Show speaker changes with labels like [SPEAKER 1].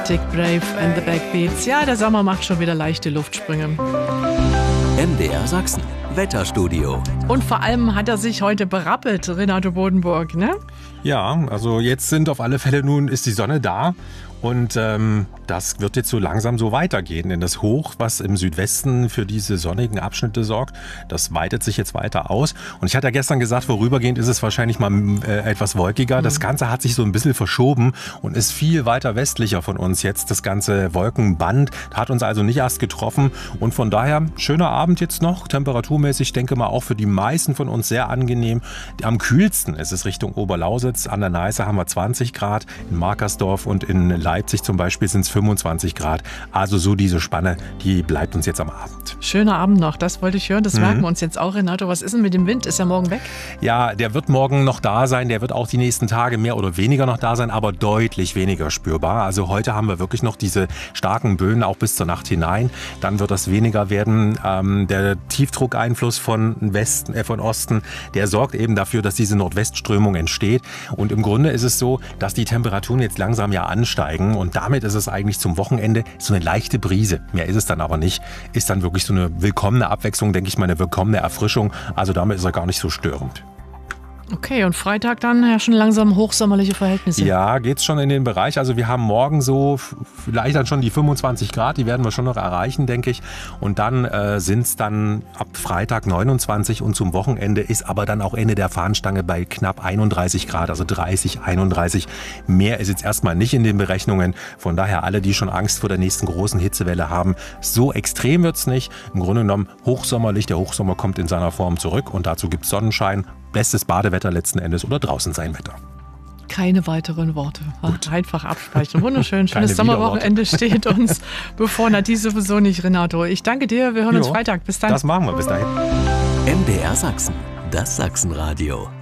[SPEAKER 1] Take Brave and the Backbeats. Ja, der Sommer macht schon wieder leichte Luftsprünge.
[SPEAKER 2] MDR Sachsen, Wetterstudio.
[SPEAKER 1] Und vor allem hat er sich heute berappelt, Renato Bodenburg, ne?
[SPEAKER 3] Ja, also jetzt sind auf alle Fälle, nun ist die Sonne da. Und das wird jetzt so langsam so weitergehen. Denn das Hoch, was im Südwesten für diese sonnigen Abschnitte sorgt, das weitet sich jetzt weiter aus. Und ich hatte ja gestern gesagt, vorübergehend ist es wahrscheinlich mal etwas wolkiger. Das Ganze hat sich so ein bisschen verschoben und ist viel weiter westlicher von uns jetzt. Das ganze Wolkenband hat uns also nicht erst getroffen. Und von daher, schöner Abend jetzt noch, temperaturmäßig, denke mal auch für die meisten von uns sehr angenehm. Am kühlsten ist es Richtung Oberlausitz. An der Neiße haben wir 20 Grad, in Markersdorf und in Leipzig zum Beispiel sind es 25 Grad. Also so diese Spanne, die bleibt uns jetzt am Abend.
[SPEAKER 1] Schöner Abend noch, das wollte ich hören. Das merken wir uns jetzt auch, Renato. Was ist denn mit dem Wind? Ist er morgen weg?
[SPEAKER 3] Ja, der wird morgen noch da sein. Der wird auch die nächsten Tage mehr oder weniger noch da sein, aber deutlich weniger spürbar. Also heute haben wir wirklich noch diese starken Böen auch bis zur Nacht hinein. Dann wird das weniger werden. Der Tiefdruckeinfluss von Osten, der sorgt eben dafür, dass diese Nordwestströmung entsteht. Und im Grunde ist es so, dass die Temperaturen jetzt langsam ja ansteigen. Und damit ist es eigentlich zum Wochenende so eine leichte Brise. Mehr ist es dann aber nicht. Ist dann wirklich so eine willkommene Abwechslung, denke ich mal, eine willkommene Erfrischung. Also damit ist er gar nicht so störend.
[SPEAKER 1] Okay, und Freitag dann herrschen langsam hochsommerliche Verhältnisse.
[SPEAKER 3] Ja, geht's schon in den Bereich. Also wir haben morgen so vielleicht dann schon die 25 Grad, die werden wir schon noch erreichen, denke ich. Und dann sind's dann ab Freitag 29 und zum Wochenende ist aber dann auch Ende der Fahnenstange bei knapp 31 Grad, also 30, 31. Mehr ist jetzt erstmal nicht in den Berechnungen. Von daher alle, die schon Angst vor der nächsten großen Hitzewelle haben, so extrem wird's nicht. Im Grunde genommen hochsommerlich. Der Hochsommer kommt in seiner Form zurück und dazu gibt's Sonnenschein. Bestes Badewetter letzten Endes oder draußen sein Wetter.
[SPEAKER 1] Keine weiteren Worte.
[SPEAKER 3] Gut.
[SPEAKER 1] Einfach abspeichern. Wunderschön. Schönes Sommerwochenende steht uns bevor. Na, die sowieso nicht, Renato. Ich danke dir. Wir hören uns Freitag. Bis dann.
[SPEAKER 3] Das machen wir. Bis dahin.
[SPEAKER 2] MDR Sachsen, das Sachsenradio.